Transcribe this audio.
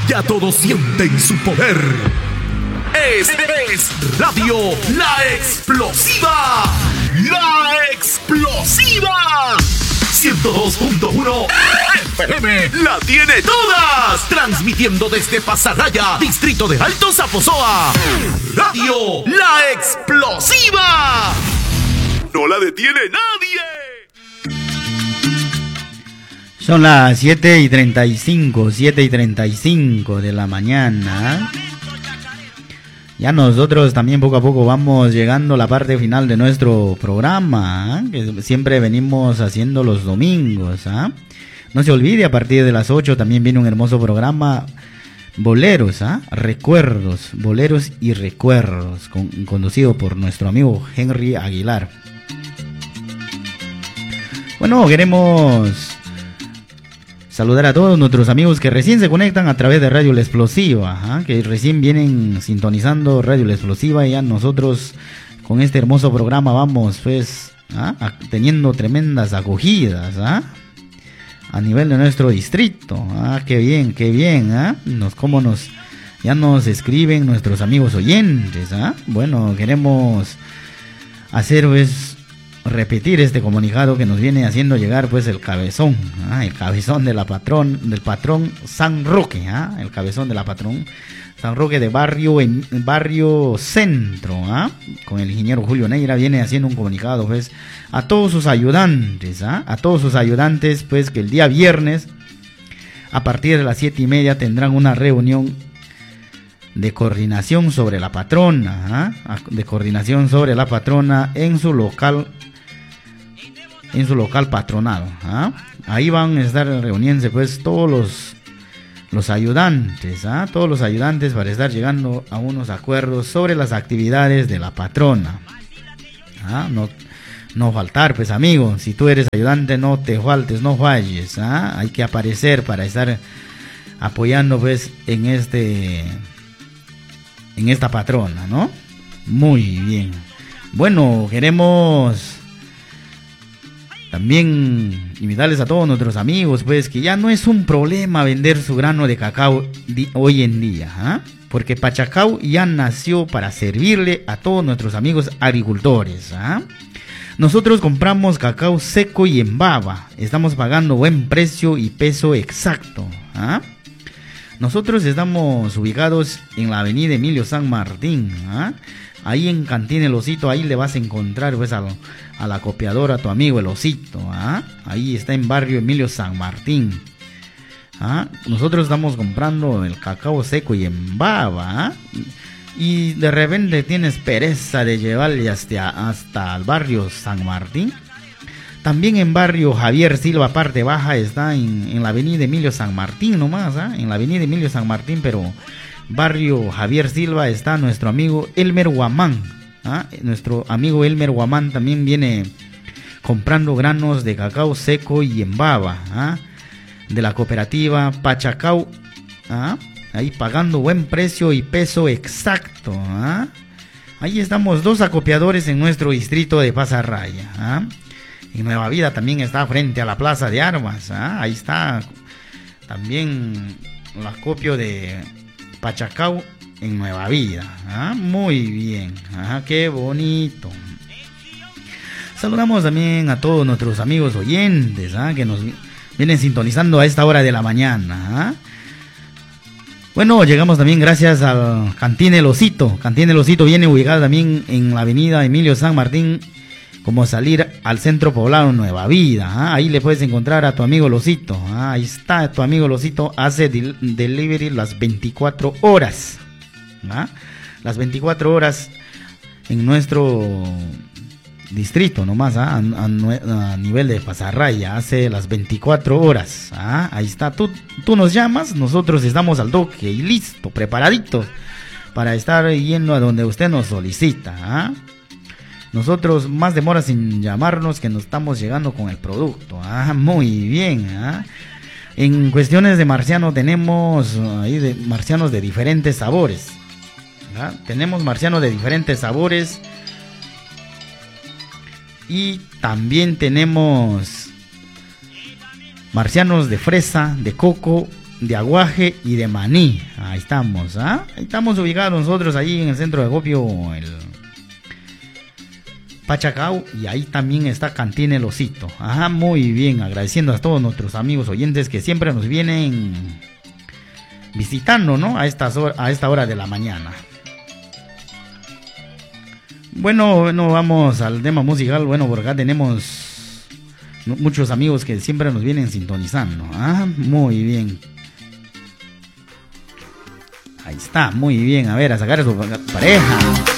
Ya todos sienten su poder. Es Radio La Explosiva. La Explosiva 102.1 FM la tiene todas, transmitiendo desde Pasaraya, distrito de Alto Zaposoa. Radio La Explosiva, no la detiene nadie. Son las 7:35 de la mañana. Ya nosotros también poco a poco vamos llegando a la parte final de nuestro programa, que siempre venimos haciendo los domingos. No se olvide, a partir de las 8 también viene un hermoso programa, Boleros, Recuerdos, Boleros y Recuerdos, conducido por nuestro amigo Henry Aguilar. Bueno, queremos saludar a todos nuestros amigos que recién se conectan a través de Radio La Explosiva, que recién vienen sintonizando Radio La Explosiva, y ya nosotros con este hermoso programa vamos pues teniendo tremendas acogidas a nivel de nuestro distrito. Qué bien, ya nos escriben nuestros amigos oyentes. Bueno, queremos hacer pues repetir este comunicado que nos viene haciendo llegar pues el cabezón del patrón San Roque, el cabezón de la patrón San Roque de barrio Centro, con el ingeniero Julio Neira, viene haciendo un comunicado pues a todos sus ayudantes, pues que el día viernes a partir de las 7:30 tendrán una reunión de coordinación sobre la patrona, en su local patronal. Ahí van a estar reuniéndose pues todos los ayudantes, para estar llegando a unos acuerdos sobre las actividades de la patrona. No faltar, pues amigo, si tú eres ayudante no te faltes, no falles. Hay que aparecer para estar apoyando pues en esta patrona, ¿no? Muy bien. Bueno, queremos también invitarles a todos nuestros amigos pues que ya no es un problema vender su grano de cacao hoy en día, porque Pachacao ya nació para servirle a todos nuestros amigos agricultores. Nosotros compramos cacao seco y en baba, estamos pagando buen precio y peso exacto. Nosotros estamos ubicados en la avenida Emilio San Martín, ahí en Cantina El Osito. Ahí le vas a encontrar pues a la copiadora, a tu amigo El Osito, ahí está en barrio Emilio San Martín. Nosotros estamos comprando el cacao seco y en baba, y de repente tienes pereza de llevarle hasta el barrio San Martín. También en barrio Javier Silva, parte baja, está en la avenida Emilio San Martín nomás, en la avenida Emilio San Martín, pero barrio Javier Silva está nuestro amigo Elmer Guamán. Nuestro amigo Elmer Guamán también viene comprando granos de cacao seco y en baba, de la cooperativa Pachacao, ahí pagando buen precio y peso exacto. Ahí estamos 2 acopiadores en nuestro distrito de Pasaraya. En Nueva Vida también está frente a la Plaza de Armas. Ahí está también el acopio de Pachacao en Nueva Vida. Muy bien. Qué bonito. Saludamos también a todos nuestros amigos oyentes que nos vienen sintonizando a esta hora de la mañana. Bueno, llegamos también gracias al Cantina El Osito. Cantina El Osito viene ubicada también en la avenida Emilio San Martín, como salir al centro poblado Nueva Vida. Ahí le puedes encontrar a tu amigo Losito. Ahí está tu amigo Losito, hace delivery las 24 horas. Las 24 horas en nuestro distrito nomás, a nivel de Pasaraya, hace las 24 horas. Ahí está, tú nos llamas, nosotros estamos al toque y listo, preparaditos para estar yendo a donde usted nos solicita. Nosotros más demora sin llamarnos que nos estamos llegando con el producto. Muy bien. En cuestiones de marciano tenemos ahí marcianos de diferentes sabores. Tenemos marcianos de diferentes sabores. Y también tenemos marcianos de fresa, de coco, de Aguaje y de Maní. Ahí estamos, ¿ah? Ahí estamos ubicados nosotros ahí en el centro de acopio, el Pachacao, y ahí también está Cantina El Osito. Ajá, muy bien, agradeciendo a todos nuestros amigos oyentes que siempre nos vienen visitando, ¿no? A esta hora de la mañana. Bueno, vamos al tema musical. Bueno, por acá tenemos muchos amigos que siempre nos vienen sintonizando. Ah, muy bien. Ahí está, muy bien. A ver, a sacar a su pareja.